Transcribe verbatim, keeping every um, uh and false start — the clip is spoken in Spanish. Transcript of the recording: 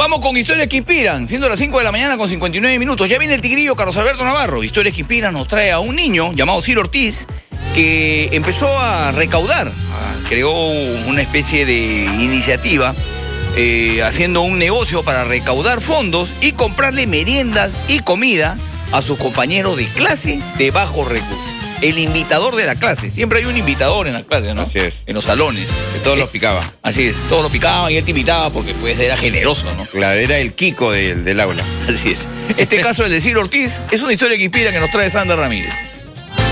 Vamos con historias que inspiran, siendo las cinco de la mañana con cincuenta y nueve minutos. Ya viene el tigrillo Carlos Alberto Navarro. Historias que inspiran nos trae a un niño llamado Ciro Ortiz que empezó a recaudar, creó una especie de iniciativa eh, haciendo un negocio para recaudar fondos y comprarle meriendas y comida a sus compañeros de clase de bajos recursos. El invitador de la clase. Siempre hay un invitador en la clase, ¿no? Así es. En los salones. Que todos eh, los picaba. Así es. Todos lo picaban y él te invitaba porque pues era generoso, ¿no? Claro, era el Kiko del, del aula. Así es. Este caso, el de Ciro Ortiz, es una historia que inspira que nos trae Sandra Ramírez.